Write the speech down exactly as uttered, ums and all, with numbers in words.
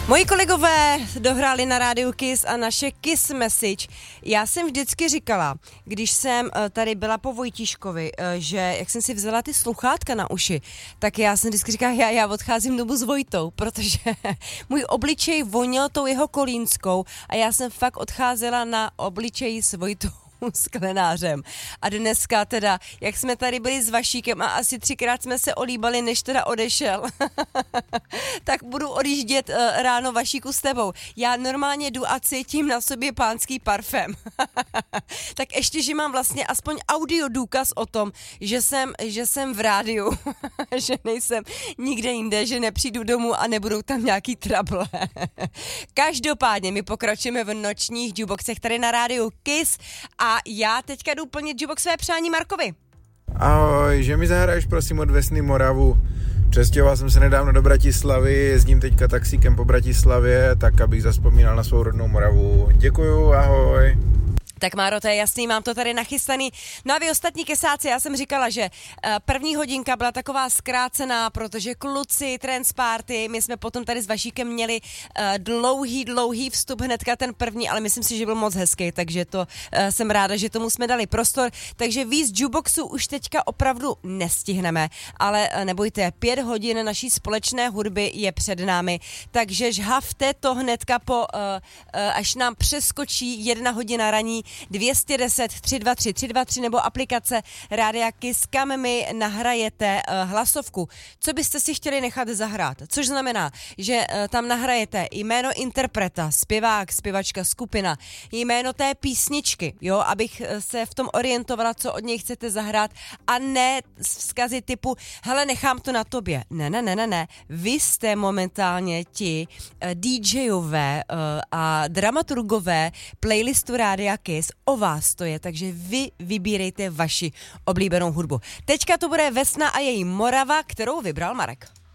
Moji kolegové dohráli na rádiu Kiss a naše Kiss Message. Já jsem vždycky říkala, když jsem tady byla po Vojtíškovi, že jak jsem si vzala ty sluchátka na uši, tak já jsem vždycky říkala, já, já odcházím domů s Vojtou, protože můj obličej vonil tou jeho kolínskou a já jsem fakt odcházela na obličeji s Vojtou Sklenářem. A dneska teda, jak jsme tady byli s Vašíkem a asi třikrát jsme se olíbali, než teda odešel, tak budu odjíždět uh, ráno Vašíku s tebou. Já normálně jdu a cítím na sobě pánský parfém. Tak ještě, že mám vlastně aspoň audio důkaz o tom, že jsem, že jsem v rádiu, že nejsem nikde jinde, že nepřijdu domů a nebudou tam nějaký trable. Každopádně my pokračujeme v nočních jukeboxech tady na rádiu Kiss a A já teďka jdu plnit jukebox své přání Markovi. Ahoj, že mi zahraješ prosím od Vesny Moravu. Přestěhoval jsem se nedávno do Bratislavy, jezdím teďka taxíkem po Bratislavě, tak abych zazpomínal na svou rodnou Moravu. Děkuju, ahoj. Tak Máro, to je jasný, mám to tady nachystaný. No a vy ostatní kesáci, já jsem říkala, že první hodinka byla taková zkrácená, protože kluci, trance party, my jsme potom tady s Vašíkem měli dlouhý, dlouhý vstup hnedka ten první, ale myslím si, že byl moc hezký, takže to jsem ráda, že tomu jsme dali prostor. Takže víc jukeboxu už teďka opravdu nestihneme, ale nebojte, pět hodin naší společné hudby je před námi, takže žhavte to hnedka po, až nám přeskočí jedna hodina raní, dvě stě deset, tři dva tři, tři dva tři nebo aplikace Rádia Kiss, kam mi nahrajete uh, hlasovku. Co byste si chtěli nechat zahrát? Což znamená, že uh, tam nahrajete jméno interpreta, zpěvák, zpěvačka, skupina, jméno té písničky, jo, abych se v tom orientovala, co od něj chcete zahrát a ne vzkazy typu, hele, nechám to na tobě. Ne, ne, ne, ne, ne. Vy jste momentálně ti uh, DJové uh, a dramaturgové playlistu Rádia Kiss. O vás to je, takže vy vybírejte vaši oblíbenou hudbu. Teďka to bude Vesna a její Morava, kterou vybral Marek.